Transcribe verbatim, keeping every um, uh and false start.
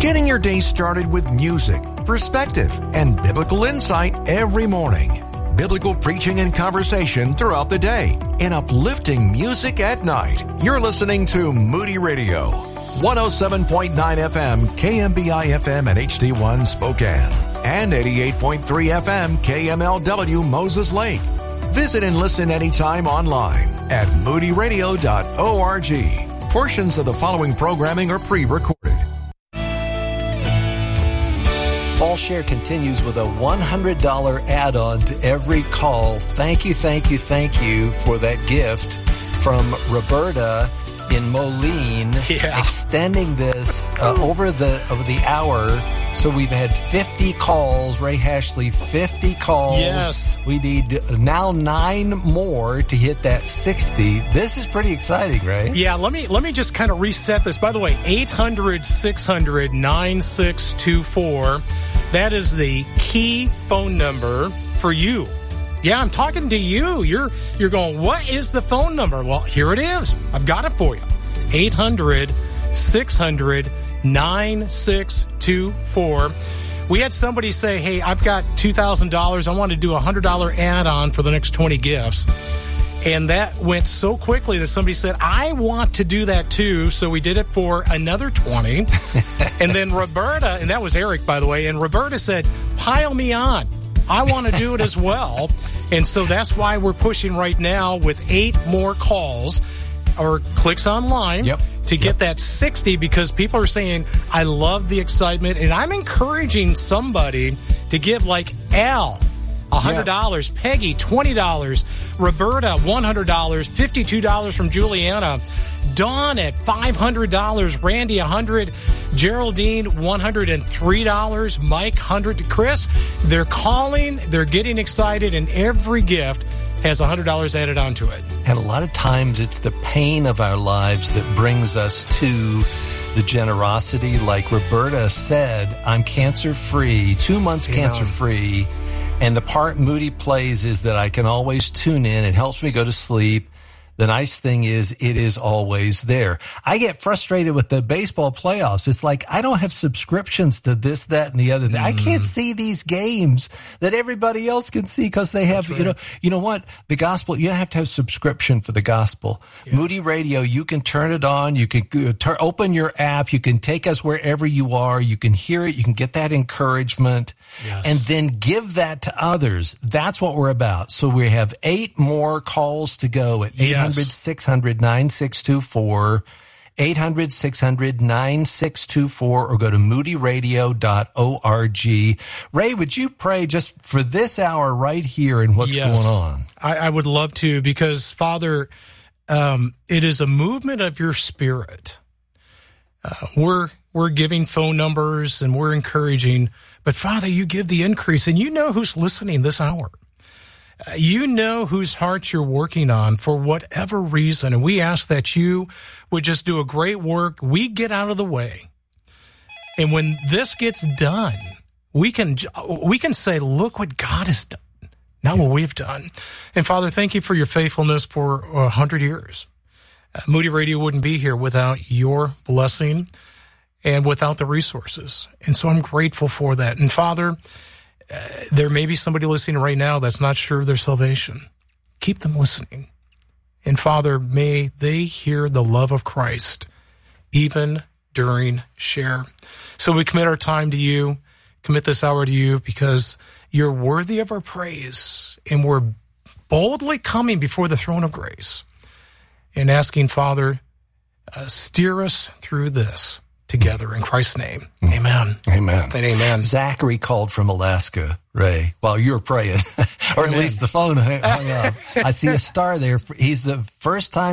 Getting your day started with music, perspective, and biblical insight every morning. Biblical preaching and conversation throughout the day, and uplifting music at night. You're listening to Moody Radio, one oh seven point nine F M, K M B I F M and H D one Spokane, and eighty-eight point three F M, K M L W Moses Lake. Visit and listen anytime online at moody radio dot org. Portions of the following programming are pre-recorded. Paul Share continues with a one hundred dollars add-on to every call. Thank you, thank you, thank you for that gift from Roberta in Moline, yeah. extending this uh, over the over the hour. So we've had fifty calls, Ray Hashley, fifty calls. Yes. We need now nine more to hit that sixty. This is pretty exciting, right? Yeah, let me let me just kind of reset this. By the way, eight hundred, six hundred, nine six two four. That is the key phone number for you. Yeah, I'm talking to you. You're you're going, what is the phone number? Well, here it is. I've got it for you. eight hundred, six hundred, nine six two four. We had somebody say, hey, I've got two thousand dollars. I want to do a one hundred dollars add-on for the next twenty gifts. And that went so quickly that somebody said, I want to do that too. So we did it for another twenty. And then Roberta, and that was Eric, by the way, and Roberta said, pile me on. I want to do it as well. And so that's why we're pushing right now with eight more calls or clicks online yep. to get yep. that sixty, because people are saying, I love the excitement. And I'm encouraging somebody to give, like Al, one hundred dollars, yeah. Peggy, twenty dollars, Roberta, one hundred dollars, fifty-two dollars from Juliana, Dawn at five hundred dollars, Randy, one hundred dollars, Geraldine, one hundred three dollars, Mike, one hundred dollars. Chris, they're calling, they're getting excited, and every gift has one hundred dollars added onto it. And a lot of times it's the pain of our lives that brings us to the generosity. Like Roberta said, I'm cancer-free, two months Amen. cancer-free. And the part Moody plays is that I can always tune in. It helps me go to sleep. The nice thing is it is always there. I get frustrated with the baseball playoffs. It's like I don't have subscriptions to this, that, and the other thing. Mm. I can't see these games that everybody else can see because they have, right. you know, you know what? The gospel, you don't have to have subscription for the gospel. Yeah. Moody Radio, you can turn it on. You can turn, open your app. You can take us wherever you are. You can hear it. You can get that encouragement. Yes. And then give that to others. That's what we're about. So we have eight more calls to go at eight hundred, six hundred, nine six two four, eight hundred, six hundred, nine six two four, or go to moody radio dot org. Ray, would you pray just for this hour right here and what's yes. going on? I, I would love to, because, Father, um, it is a movement of your Spirit. Uh, we're we're giving phone numbers and we're encouraging, but Father, you give the increase, and you know who's listening this hour. Uh, you know whose hearts you're working on for whatever reason, and we ask that you would just do a great work. We get out of the way, and when this gets done, we can we can say, look what God has done, not what we've done. And Father, thank you for your faithfulness for a hundred years. Uh, Moody Radio wouldn't be here without your blessing and without the resources. And so I'm grateful for that. And Father, uh, there may be somebody listening right now that's not sure of their salvation. Keep them listening. And Father, may they hear the love of Christ even during share. So we commit our time to you, commit this hour to you, because you're worthy of our praise. And we're boldly coming before the throne of grace and asking, Father, uh, steer us through this together in Christ's name. Amen. Amen. And amen. Zachary called from Alaska, Ray, while you were praying, or at least the phone hung up. I see a star there. He's the first time